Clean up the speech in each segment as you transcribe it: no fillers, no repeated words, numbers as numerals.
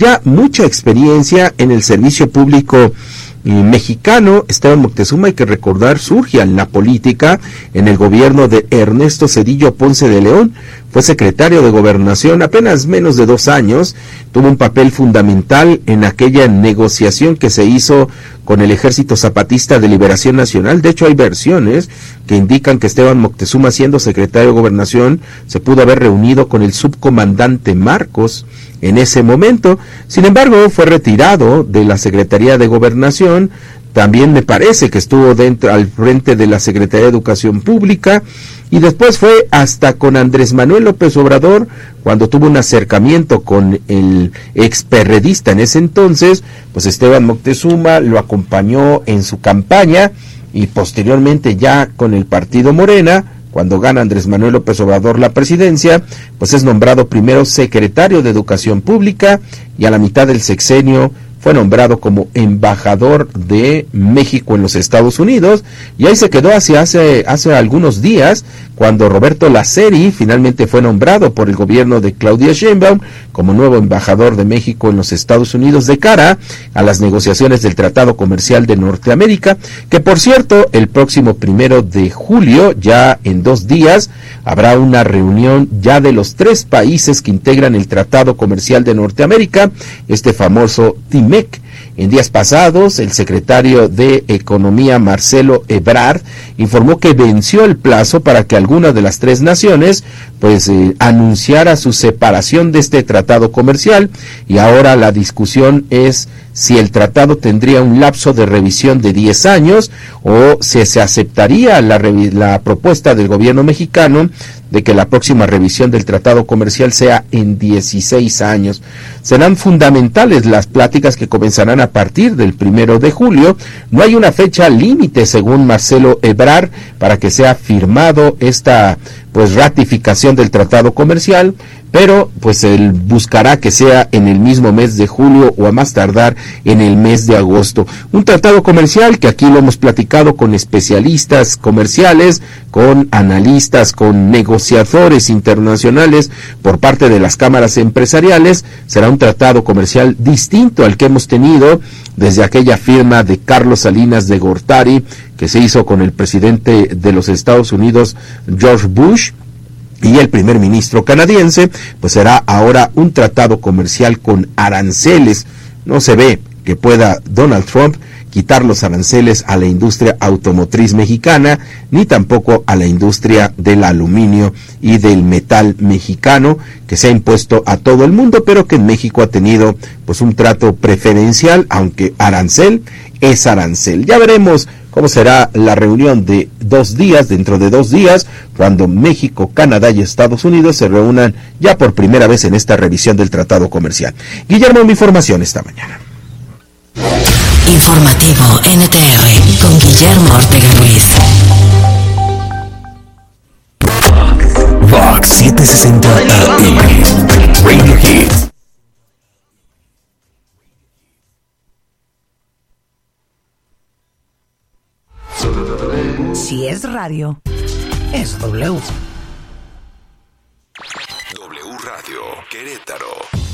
ya mucha experiencia en el servicio público mexicano. Esteban Moctezuma, hay que recordar, surge en la política en el gobierno de Ernesto Zedillo Ponce de León. Fue secretario de Gobernación apenas menos de 2 años. Tuvo un papel fundamental en aquella negociación que se hizo con el Ejército Zapatista de Liberación Nacional. De hecho, hay versiones que indican que Esteban Moctezuma, siendo secretario de Gobernación, se pudo haber reunido con el subcomandante Marcos en ese momento. Sin embargo, fue retirado de la Secretaría de Gobernación. También me parece que estuvo al frente de la Secretaría de Educación Pública, y después fue hasta con Andrés Manuel López Obrador cuando tuvo un acercamiento con el experredista en ese entonces. Pues Esteban Moctezuma lo acompañó en su campaña, y posteriormente ya con el partido Morena, cuando gana Andrés Manuel López Obrador la presidencia, pues es nombrado primero secretario de Educación Pública, y a la mitad del sexenio fue nombrado como embajador de México en los Estados Unidos, y ahí se quedó hace algunos días, cuando Roberto Laceri finalmente fue nombrado por el gobierno de Claudia Sheinbaum como nuevo embajador de México en los Estados Unidos, de cara a las negociaciones del Tratado Comercial de Norteamérica, que por cierto, el próximo 1 de julio, ya en 2 días, habrá una reunión ya de los 3 países que integran el Tratado Comercial de Norteamérica, este famoso TIMEC. En días pasados, el secretario de Economía, Marcelo Ebrard, informó que venció el plazo para que alguna de las 3 naciones anunciara su separación de este tratado comercial, y ahora la discusión es si el tratado tendría un lapso de revisión de 10 años o si se aceptaría la propuesta del gobierno mexicano de que la próxima revisión del tratado comercial sea en 16 años. Serán fundamentales las pláticas que comenzarán a partir del 1 de julio. No hay una fecha límite, según Marcelo Ebrard, para que sea firmado esta ratificación del tratado comercial, pero él buscará que sea en el mismo mes de julio o a más tardar en el mes de agosto. Un tratado comercial que aquí lo hemos platicado con especialistas comerciales, con analistas, con negociadores internacionales por parte de las cámaras empresariales. Será un tratado comercial distinto al que hemos tenido desde aquella firma de Carlos Salinas de Gortari que se hizo con el presidente de los Estados Unidos, George Bush, y el primer ministro canadiense. Pues será ahora un tratado comercial con aranceles. No se ve que pueda Donald Trump quitar los aranceles a la industria automotriz mexicana, ni tampoco a la industria del aluminio y del metal mexicano, que se ha impuesto a todo el mundo, pero que en México ha tenido un trato preferencial, aunque arancel es arancel. Ya veremos cómo será la reunión de 2 días, dentro de 2 días, cuando México, Canadá y Estados Unidos se reúnan ya por primera vez en esta revisión del tratado comercial. Guillermo, mi información esta mañana. Informativo NTR con Guillermo Ortega Ruiz. Vox 760 AM Radio Hits. Si es radio, es W. W Radio Querétaro.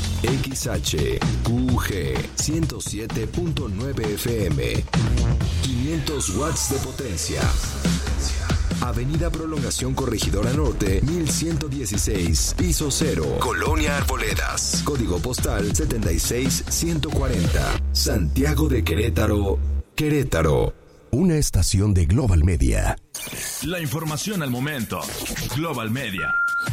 XHQG 107.9 FM. 500 watts de potencia. Avenida Prolongación Corregidora Norte, 1116, piso 0, Colonia Arboledas. Código postal 76140. Santiago de Querétaro, Querétaro. Una estación de Global Media. La información al momento. Global Media.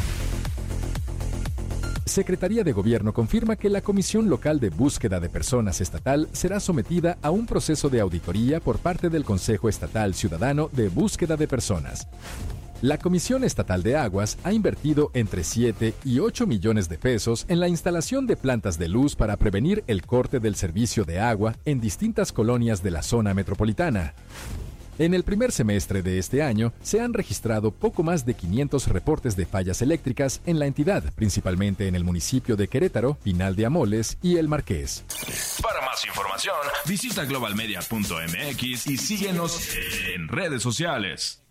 Secretaría de Gobierno confirma que la Comisión Local de Búsqueda de Personas Estatal será sometida a un proceso de auditoría por parte del Consejo Estatal Ciudadano de Búsqueda de Personas. La Comisión Estatal de Aguas ha invertido entre 7 y 8 millones de pesos en la instalación de plantas de luz para prevenir el corte del servicio de agua en distintas colonias de la zona metropolitana. En el primer semestre de este año se han registrado poco más de 500 reportes de fallas eléctricas en la entidad, principalmente en el municipio de Querétaro, Pinal de Amoles y El Marqués. Para más información, visita globalmedia.mx y síguenos en redes sociales.